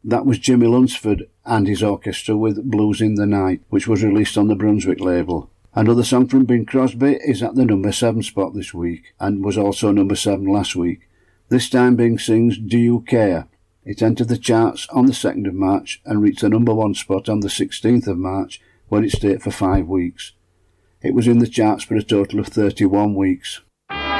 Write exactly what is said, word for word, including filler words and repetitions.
That was Jimmy Lunsford and his orchestra with Blues in the Night, which was released on the Brunswick label. Another song from Bing Crosby is at the number seven spot this week, and was also number seven last week. This time Bing sings Do You Care? It entered the charts on the second of March and reached the number one spot on the sixteenth of March, where it stayed for five weeks. It was in the charts for a total of thirty-one weeks.